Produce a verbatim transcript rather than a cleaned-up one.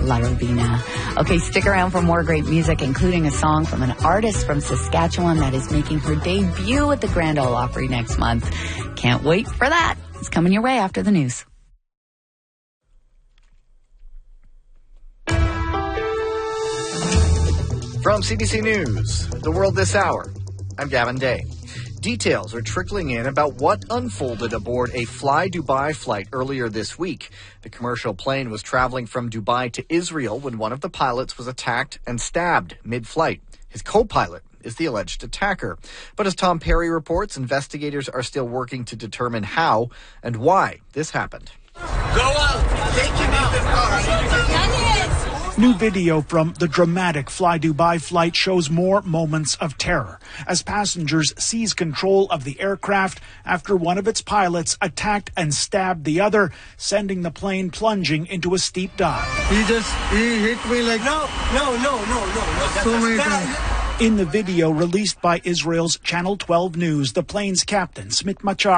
La Robina. Okay, stick around for more great music, including a song from an artist from Saskatchewan that is making her debut at the Grand Ole Opry next month. Can't wait for that. It's coming your way after the news. From C B C News, The World This Hour, I'm Gavin Day. Details are trickling in about what unfolded aboard a Fly Dubai flight earlier this week. The commercial plane was traveling from Dubai to Israel when one of the pilots was attacked and stabbed mid-flight. His co-pilot is the alleged attacker. But as Tom Perry reports, investigators are still working to determine how and why this happened. Go out! Take him out! New video from the dramatic Fly Dubai flight shows more moments of terror as passengers seize control of the aircraft after one of its pilots attacked and stabbed the other, sending the plane plunging into a steep dive. He just, he hit me like... No, no, no, no, no. So many times. In the video released by Israel's Channel twelve News, the plane's captain, Smit Machar,